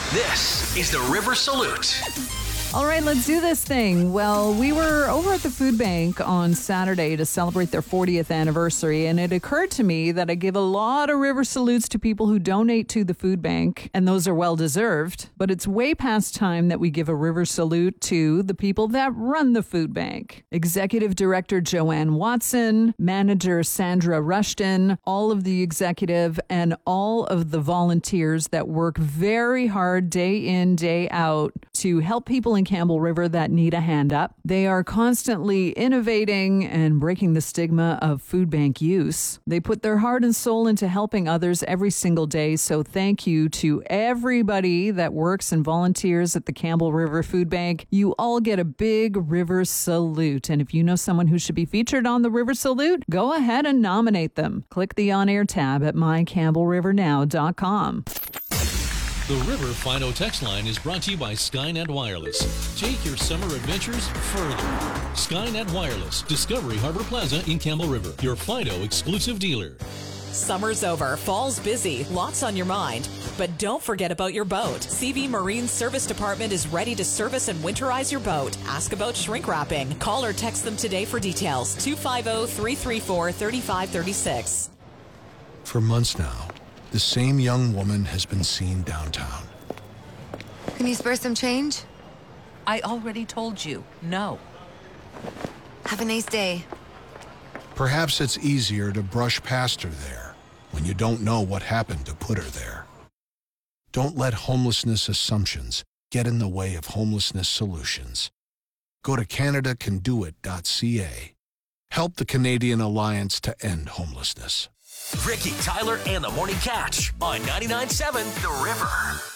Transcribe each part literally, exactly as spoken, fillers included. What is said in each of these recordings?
This is the River Salute. All right, let's do this thing. Well, we were over at the food bank on Saturday to celebrate their fortieth anniversary, and it occurred to me that I give a lot of river salutes to people who donate to the food bank, and those are well-deserved. But it's way past time that we give a river salute to the people that run the food bank. Executive Director Joanne Watson, Manager Sandra Rushton, all of the executive, and all of the volunteers that work very hard day in, day out to help people in Campbell River that need a hand up. They are constantly innovating and breaking the stigma of food bank use. They put their heart and soul into helping others every single day, so thank you to everybody that works and volunteers at the Campbell River Food Bank. You all get a big river salute, and if you know someone who should be featured on the River Salute, go ahead and nominate them. Click the on-air tab at my campbell river now dot com. The River Fido text line is brought to you by Skynet Wireless. Take your summer adventures further. Skynet Wireless, Discovery Harbor Plaza in Campbell River, your Fido exclusive dealer. Summer's over, fall's busy, lots on your mind. But don't forget about your boat. C V Marine Service Department is ready to service and winterize your boat. Ask about shrink wrapping. Call or text them today for details. two five zero, three three four, three five three six. For months now, the same young woman has been seen downtown. Can you spare some change? I already told you, no. Have a nice day. Perhaps it's easier to brush past her there when you don't know what happened to put her there. Don't let homelessness assumptions get in the way of homelessness solutions. Go to canada can do it dot c a. Help the Canadian Alliance to End Homelessness. Ricky, Tyler, and the Morning Catch on ninety-nine point seven The River.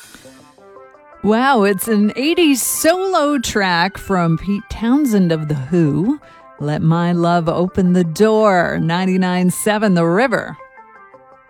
Wow, it's an eighties solo track from Pete Townsend of The Who. Let My Love Open the Door, ninety-nine point seven The River.